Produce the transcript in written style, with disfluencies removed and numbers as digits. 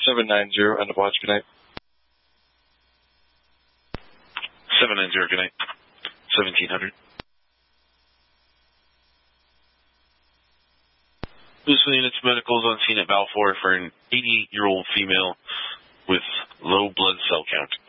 790, end of watch, good night. 790, good night. 1700. Louisville Units Medicals on scene at Balfour for an 88-year-old female with low blood cell count.